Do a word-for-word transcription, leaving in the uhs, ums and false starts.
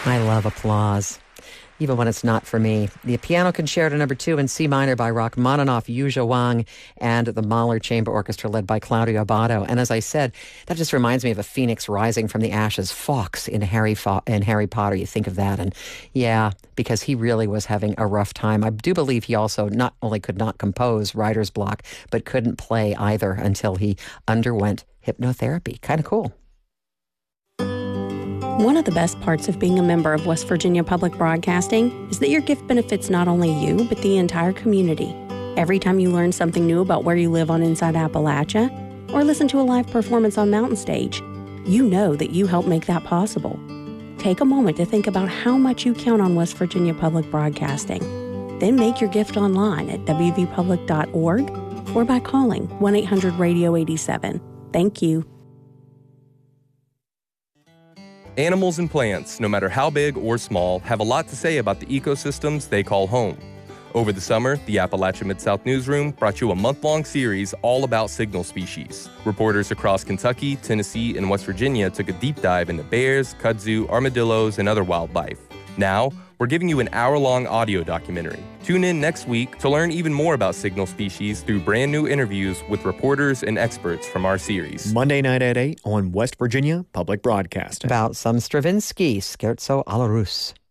I love applause, even when it's not for me. The Piano Concerto Number Two in C minor by Rachmaninoff, Yu Zhuang, and the Mahler Chamber Orchestra led by Claudio Abbado. And as I said, that just reminds me of a phoenix rising from the ashes, Fawkes in Harry Fo- in Harry Potter. You think of that, and yeah, because he really was having a rough time. I do believe he also not only could not compose writer's block, but couldn't play either until he underwent hypnotherapy. Kind of cool. One of the best parts of being a member of West Virginia Public Broadcasting is that your gift benefits not only you, but the entire community. Every time you learn something new about where you live on Inside Appalachia, or listen to a live performance on Mountain Stage, you know that you help make that possible. Take a moment to think about how much you count on West Virginia Public Broadcasting. Then make your gift online at w v public dot org or by calling one eight hundred radio eighty-seven. Thank you. Animals and plants, no matter how big or small, have a lot to say about the ecosystems they call home. Over the summer, the Appalachia Mid-South Newsroom brought you a month-long series all about signal species. Reporters across Kentucky, Tennessee, and West Virginia took a deep dive into bears, kudzu, armadillos, and other wildlife. Now, we're giving you an hour-long audio documentary. Tune in next week to learn even more about signal species through brand new interviews with reporters and experts from our series. Monday night at eight on West Virginia Public Broadcasting. About some Stravinsky, Scherzo alla Russe.